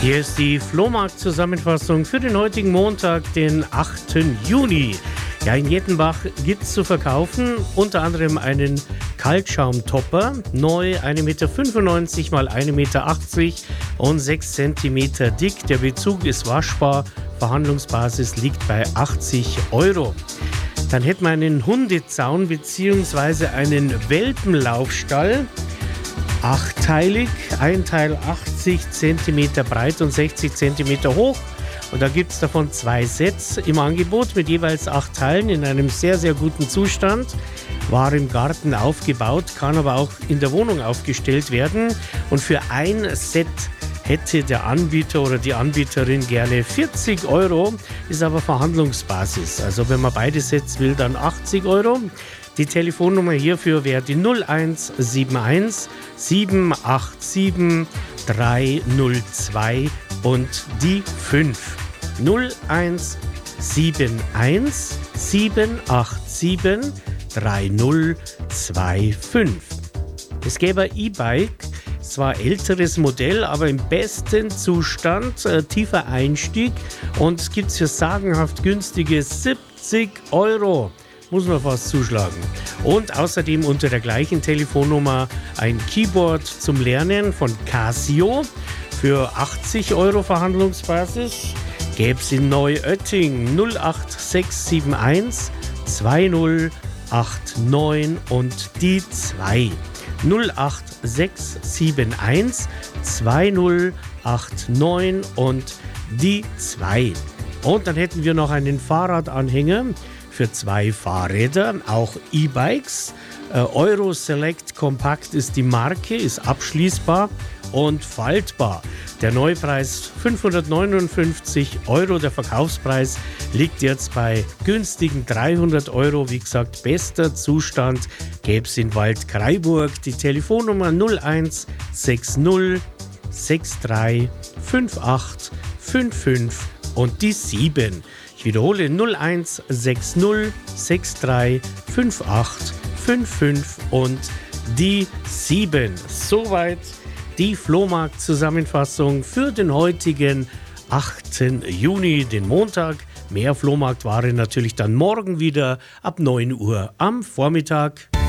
Hier ist die Flohmarkt-Zusammenfassung für den heutigen Montag, den 8. Juni. Ja, in Jettenbach gibt es zu verkaufen unter anderem einen Kaltschaumtopper, neu 1,95 Meter mal 1,80 Meter und 6 cm dick. Der Bezug ist waschbar, Verhandlungsbasis liegt bei 80 €. Dann hätten wir einen Hundezaun bzw. einen Welpenlaufstall. Achteilig, ein Teil 80 cm breit und 60 cm hoch. Und da gibt es davon 2 Sets im Angebot mit jeweils 8 Teilen in einem sehr, sehr guten Zustand. War im Garten aufgebaut, kann aber auch in der Wohnung aufgestellt werden. Und für ein Set hätte der Anbieter oder die Anbieterin gerne 40 €, ist aber Verhandlungsbasis. Also wenn man beide Sets will, dann 80 €. Die Telefonnummer hierfür wäre die 0171 787 302 und die 5. 0171 787 3025. Es gäbe ein E-Bike, zwar älteres Modell, aber im besten Zustand, tiefer Einstieg, und es gibt für sagenhaft günstige 70 €. Muss man fast zuschlagen. Und außerdem unter der gleichen Telefonnummer ein Keyboard zum Lernen von Casio für 80 € Verhandlungsbasis. Gäbe es in Neuötting 08671 2089 und die 2. 08671 2089 und die 2. Und dann hätten wir noch einen Fahrradanhänger für 2 Fahrräder, auch E-Bikes. Euro Select Compact ist die Marke, ist abschließbar und faltbar. Der Neupreis 559 €, der Verkaufspreis liegt jetzt bei günstigen 300 €. Wie gesagt, bester Zustand gäbe es in Waldkraiburg. Die Telefonnummer 0160 63 58 55 und die 7. Ich wiederhole 0160 63 58 55 und die 7. Soweit die Flohmarkt-Zusammenfassung für den heutigen 8. Juni, den Montag. Mehr Flohmarktware natürlich dann morgen wieder ab 9 Uhr am Vormittag.